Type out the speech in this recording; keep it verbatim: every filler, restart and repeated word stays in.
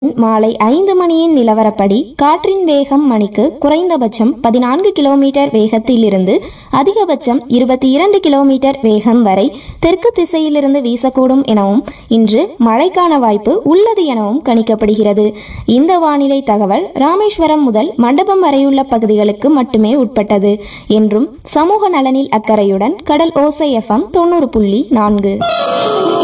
மாலை ஐந்து மணியின் நிலவரப்படி காற்றின் வேகம் மணிக்கு குறைந்தபட்சம் பதினான்கு கிலோமீட்டர் வேகத்தில் இருந்து அதிகபட்சம் இருபத்தி இரண்டு கிலோமீட்டர் வேகம் வரை தெற்கு திசையிலிருந்து வீசக்கூடும் எனவும் இன்று மழைக்கான வாய்ப்பு உள்ளது எனவும் கணிக்கப்படுகிறது. இந்த வானிலை தகவல் ராமேஸ்வரம் முதல் மண்டபம் வரையுள்ள பகுதிகளுக்கு மட்டுமே உட்பட்டது என்றும் சமூக நலனில் அக்கறையுடன் கடல் ஓசை எஃப்எம் தொண்ணூறு புள்ளி நான்கு.